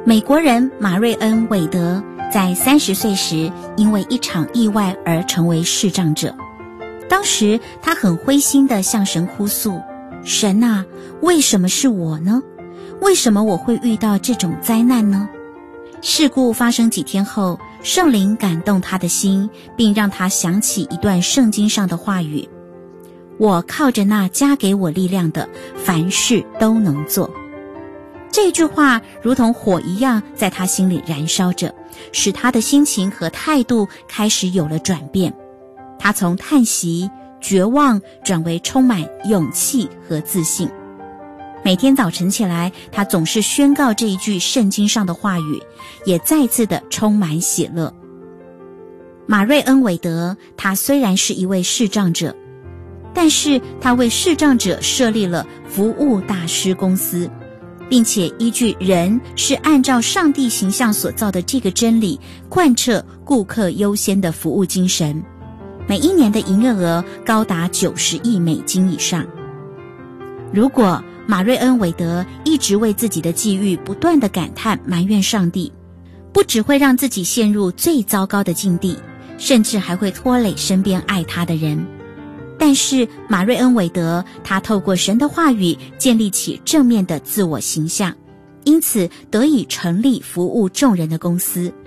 美国人马瑞恩·韦德在30岁时因为一场意外而成为视障者。当时他很灰心地向神呼诉：神啊，为什么是我呢？为什么我会遇到这种灾难呢？事故发生几天后，圣灵感动他的心，并让他想起一段圣经上的话语：我靠着那加给我力量的，凡事都能做。这句话如同火一样在他心里燃烧着，使他的心情和态度开始有了转变。他从叹息、绝望转为充满勇气和自信。每天早晨起来，他总是宣告这一句圣经上的话语，也再次的充满喜乐。马瑞恩·韦德，他虽然是一位视障者，但是他为视障者设立了服务大师公司，并且依据人是按照上帝形象所造的这个真理，贯彻顾客优先的服务精神。每一年的营业额高达90亿美金以上。如果马瑞恩·韦德一直为自己的际遇不断地感叹埋怨上帝，不只会让自己陷入最糟糕的境地，甚至还会拖累身边爱他的人。但是马瑞恩·韦德，他透过神的话语建立起正面的自我形象，因此得以成立服务众人的公司，